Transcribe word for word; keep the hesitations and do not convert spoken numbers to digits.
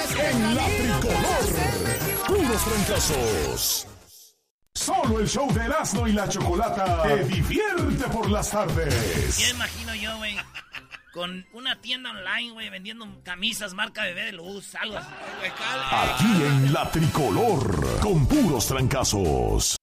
en la tricolor. Puros trancazos. Solo el show de Erasmo y la Chocolata te divierte por las tardes. Ya imagino yo, güey, con una tienda online, güey, vendiendo camisas marca Bebé de Luz, algo así. Aquí en la tricolor, con puros trancazos.